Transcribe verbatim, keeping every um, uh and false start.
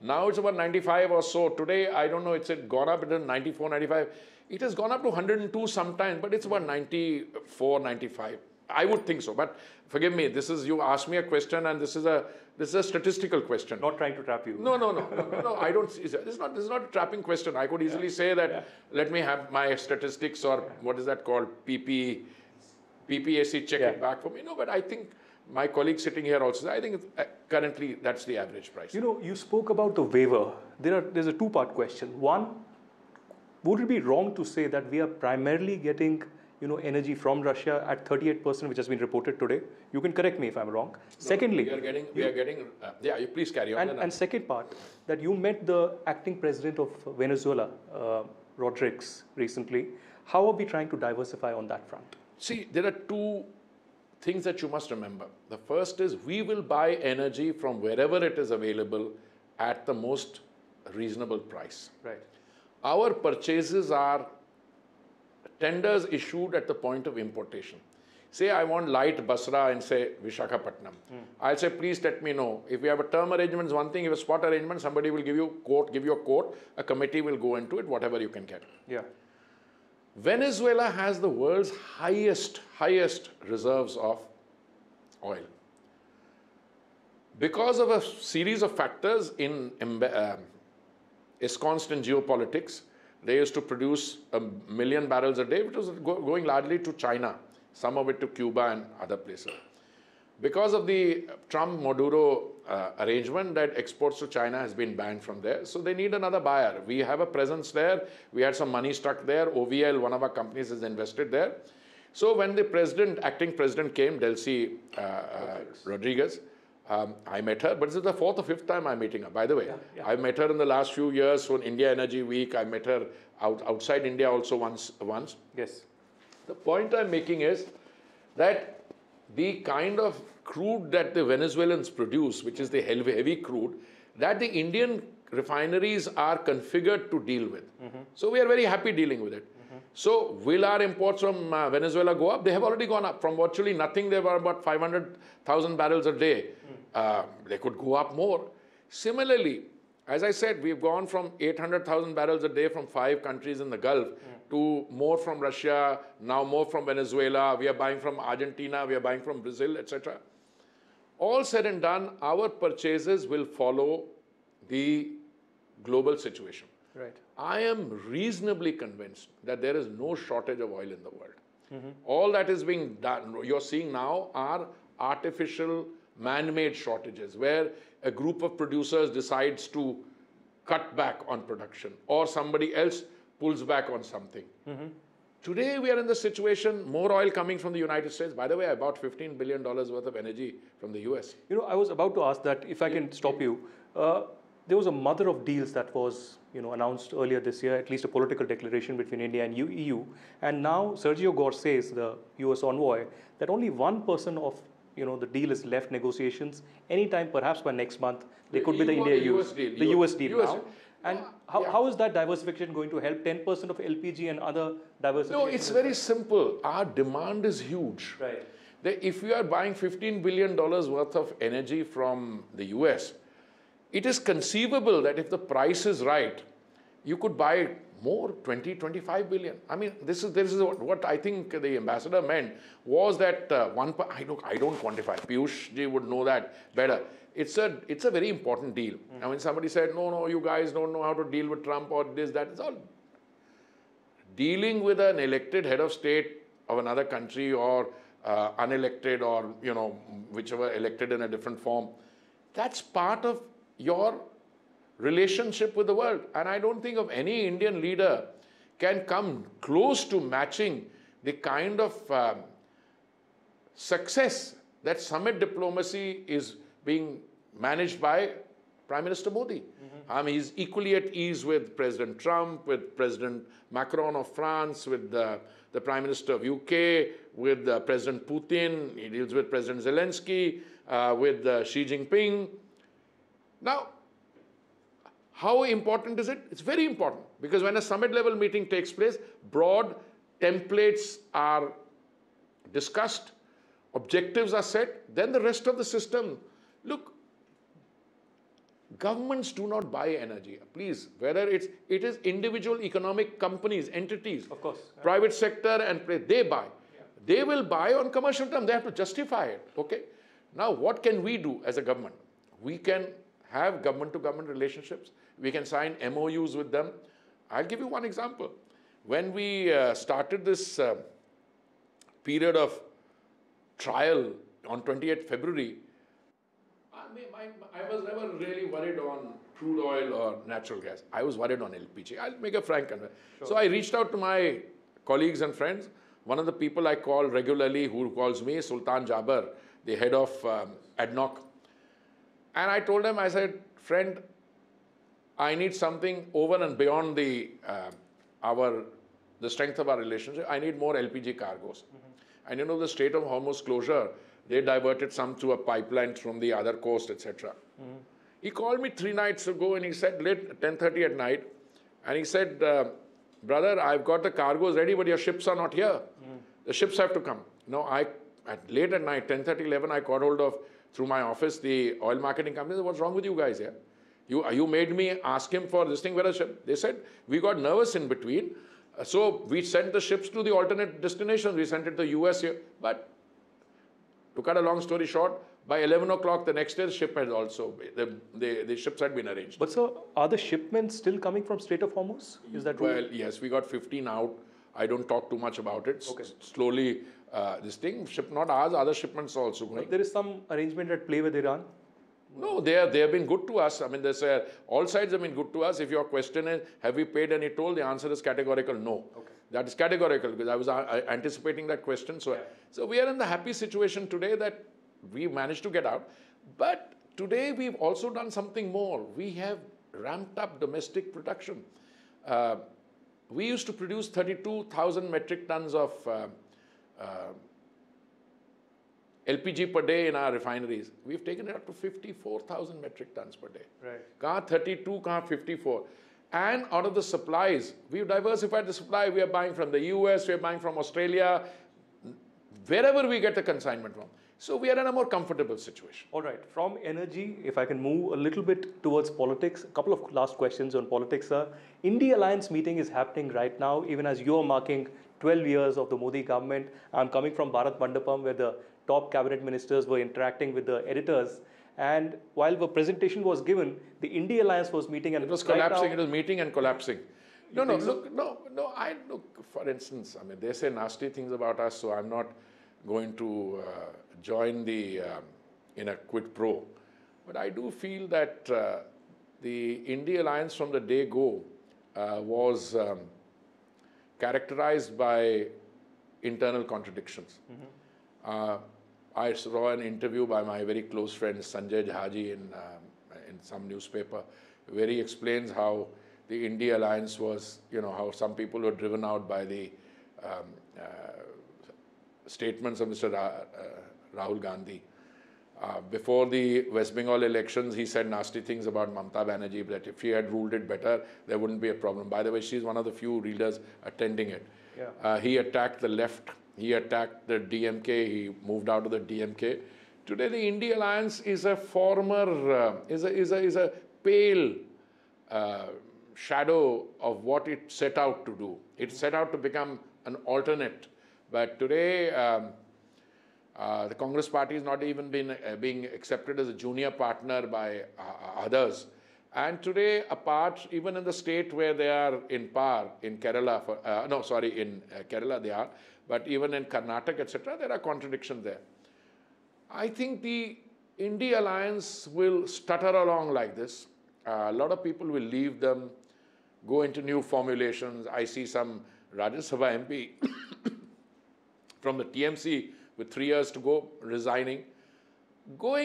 Now it's about ninety-five or so. Today, I don't know, it's gone up to ninety-four, ninety-five. It has gone up to one hundred two sometimes, but it's about ninety-four, ninety-five. I would think so, but forgive me. This is, you asked me a question, and this is a this is a statistical question. Not trying to trap you. No, no, no, no, no. I don't. This is not. This is not a trapping question. I could easily yeah. say that. Yeah. Let me have my statistics, or yeah. what is that called? P P, P P A C check yeah. it back for me. No, but I think my colleague sitting here also. I think it's, uh, currently that's the average price. You know, you spoke about the waiver. There are there's a two-part question. One, would it be wrong to say that we are primarily getting, you know, energy from Russia at thirty-eight percent, which has been reported today? You can correct me if I'm wrong. No, Secondly, we are getting, we you, are getting. Uh, yeah, you please carry on. And, and second part, that you met the acting president of Venezuela, uh, Rodriguez, recently. How are we trying to diversify on that front? See, there are two things that you must remember. The first is we will buy energy from wherever it is available at the most reasonable price. Right. Our purchases are tenders issued at the point of importation. Say I want light Basra in, say, Vishakhapatnam. Mm. I'll say, please let me know. If we have a term arrangement, is one thing. If a spot arrangement, somebody will give you quote, give you a quote. A committee will go into it, whatever you can get. Yeah. Venezuela has the world's highest, highest reserves of oil. Because of a series of factors in uh, ensconced in geopolitics, they used to produce a million barrels a day, which was go going largely to China, some of it to Cuba and other places. Because of the Trump-Maduro uh, arrangement, that exports to China has been banned from there. So they need another buyer. We have a presence there. We had some money stuck there. O V L, one of our companies, has invested there. So when the president, acting president came, Delcy uh, uh, Rodriguez, um, I met her. But this is the fourth or fifth time I'm meeting her, by the way. Yeah, yeah. I met her in the last few years. So in India Energy Week, I met her out, outside India also once. once. Yes. The point I'm making is that the kind of crude that the Venezuelans produce, which is the heavy, heavy crude, that the Indian refineries are configured to deal with. Mm-hmm. So we are very happy dealing with it. Mm-hmm. So will our imports from uh, Venezuela go up? They have already gone up. From virtually nothing, they were about five hundred thousand barrels a day. Mm. Uh, they could go up more. Similarly, as I said, we've gone from eight hundred thousand barrels a day from five countries in the Gulf mm. to more from Russia, now more from Venezuela. We are buying from Argentina, we are buying from Brazil, et cetera. All said and done, our purchases will follow the global situation. Right. I am reasonably convinced that there is no shortage of oil in the world. Mm-hmm. All that is being done, you're seeing now, are artificial, man-made shortages, where a group of producers decides to cut back on production, or somebody else pulls back on something. Mm-hmm. Today, we are in the situation, more oil coming from the United States. By the way, I bought fifteen billion dollars worth of energy from the U S. You know, I was about to ask that, if I can stop you. Uh, there was a mother of deals that was, you know, announced earlier this year, at least a political declaration between India and E U. And now Sergio Garces, the U S envoy, that only one person of, you know, the deal is left negotiations. Anytime, perhaps by next month, they could be the India-U S deal. The U S deal now. And how, yeah. how is that diversification going to help ten percent of L P G and other diversification? No, it's very simple. Our demand is huge. Right. If you are buying fifteen billion dollars worth of energy from the U S, it is conceivable that if the price is right, you could buy more, twenty, twenty-five billion. I mean, this is, this is what, what I think the ambassador meant was that uh, one, I don't, I don't quantify. Piyush ji would know that better. It's a, it's a very important deal. Mm. I mean, somebody said, no, no, you guys don't know how to deal with Trump or this, that. It's all dealing with an elected head of state of another country, or uh, unelected, or, you know, whichever, elected in a different form. That's part of your relationship with the world. And I don't think of any Indian leader can come close to matching the kind of um, success that summit diplomacy is being managed by Prime Minister Modi. Mm-hmm. I mean, he's equally at ease with President Trump, with President Macron of France, with the, the Prime Minister of U K, with uh, President Putin. He deals with President Zelensky, uh, with uh, Xi Jinping. Now, how important is it? It's very important, because when a summit level meeting takes place, broad templates are discussed, objectives are set, then the rest of the system. Look, Governments do not buy energy. Please, whether it's it is individual economic companies, entities, Of course. private sector, and they buy. They will buy on commercial terms. They have to justify it. Okay. Now, what can we do as a government? We can have government-to-government relationships. We can sign M O Us with them. I'll give you one example. When we uh, started this uh, period of trial on twenty-eighth February, I mean, my, I was never really worried on crude oil or natural gas. I was worried on L P G. I'll make a frank confession. Sure. So I reached out to my colleagues and friends. One of the people I call regularly, who calls me, Sultan Jaber, the head of um, A D N O C. And I told him, I said, friend, I need something over and beyond the uh, our the strength of our relationship. I need more L P G cargoes. Mm-hmm. And you know, the Strait of Hormuz closure, they diverted some through a pipeline from the other coast, et cetera. Mm-hmm. He called me three nights ago and he said, late ten thirty at night, and he said, uh, brother, I've got the cargoes ready, but your ships are not here. Mm. The ships have to come. No, I at late at night, ten thirty, eleven, I got hold of, through my office, the oil marketing company. What's wrong with you guys here? You, you made me ask him for this thing, where a ship? They said, we got nervous in between. Uh, so we sent the ships to the alternate destinations. We sent it to the U S here. But to cut a long story short, by eleven o'clock the next day, the ship had also, the, the, the ships had been arranged. But sir, are the shipments still coming from Strait of Hormuz? Is that true? Well, yes, we got fifteen out. I don't talk too much about it. Okay. S slowly, uh, this thing, ship not ours, other shipments are also going. But there is some arrangement at play with Iran? No, they, are, they have been good to us. I mean, there's a, all sides have been good to us. If your question is, have we paid any toll? The answer is categorical no. Okay. That is categorical, because I was uh, anticipating that question. So, yeah. so we are in the happy situation today that we managed to get out. But today we've also done something more. We have ramped up domestic production. Uh, we used to produce thirty-two thousand metric tons of uh, uh, L P G per day in our refineries. We've taken it up to fifty-four thousand metric tons per day. Right. Kahan thirty-two, kahan fifty-four. And out of the supplies, we've diversified the supply. We are buying from the U S, we are buying from Australia, wherever we get the consignment from. So we are in a more comfortable situation. All right. From energy, if I can move a little bit towards politics, a couple of last questions on politics, sir. India Alliance meeting is happening right now, even as you're marking twelve years of the Modi government. I'm coming from Bharat Mandapam, where the top cabinet ministers were interacting with the editors. And while the presentation was given, the India Alliance was meeting, and it was collapsing. Right now, it was meeting and collapsing. No, no, look, no, no. I look. For instance, I mean, they say nasty things about us, so I'm not going to uh, join the um, in a quid pro. But I do feel that uh, the India Alliance from the day go uh, was um, characterized by internal contradictions. Mm-hmm. uh, I saw an interview by my very close friend Sanjay Jhaji in, um, in some newspaper, where he explains how the India Alliance was, you know, how some people were driven out by the um, uh, statements of Mister Ra uh, Rahul Gandhi. Uh, before the West Bengal elections, he said nasty things about Mamata Banerjee, that if she had ruled it better, there wouldn't be a problem. By the way, she's one of the few leaders attending it. Yeah. Uh, he attacked the left. He attacked the D M K. He moved out of the D M K. Today, the India Alliance is a former, uh, is, a, is, a, is a pale uh, shadow of what it set out to do. It set out to become an alternate. But today, um, uh, the Congress party has not even been uh, being accepted as a junior partner by uh, others. And today, apart, even in the state where they are in power, in Kerala, for, uh, no, sorry, in uh, Kerala they are, but even in Karnataka, et cetera, there are contradictions there. I think the India Alliance will stutter along like this. Uh, a lot of people will leave them, go into new formulations. I see some Rajya Sabha M P from the T M C with three years to go resigning. Going